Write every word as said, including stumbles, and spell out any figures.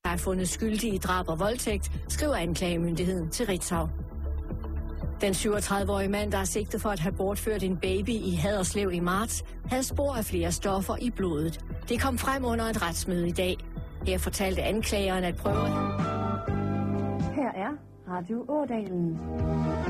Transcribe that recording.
er fundet skyldig i drab og voldtægt, skriver anklagemyndigheden til Ritzau. Den syvogtredive-årige mand, der er sigtet for at have bortført en baby i Haderslev i marts, havde spor af flere stoffer i blodet. Det kom frem under et retsmøde i dag. Her fortalte anklageren, at prøverne... Her er Radio Ådalen.